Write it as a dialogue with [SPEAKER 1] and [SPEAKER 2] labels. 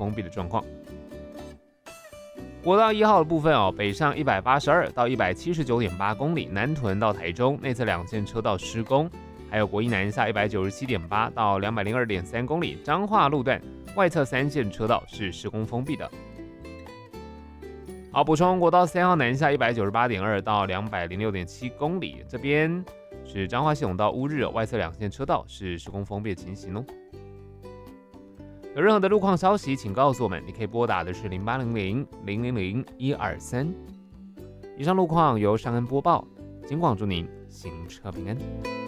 [SPEAKER 1] 封闭的状况。国道1号的部分北上182到179.8公里，南屯到台中内侧2线车道施工，还有国一南下197.8到202.3公里，彰化路段外侧3线车道是施工封闭的。好，补充国道3号南下198.2到206.7公里，这边是彰化系统道乌日外侧2线车道是施工封闭的情形哦。有任何的路况消息，请告诉我们，你可以拨打的是0800-000-123。以上路况由尚恩播报，警广祝您行车平安。